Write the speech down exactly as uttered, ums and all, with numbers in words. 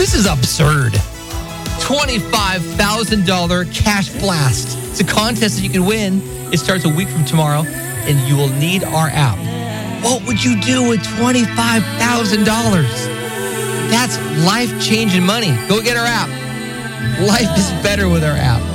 This is absurd. twenty-five thousand dollars cash blast. It's a contest that you can win. It starts a week from tomorrow, and you will need our app. What would you do with twenty-five thousand dollars? That's life-changing money. Go get our app. Life is better with our app.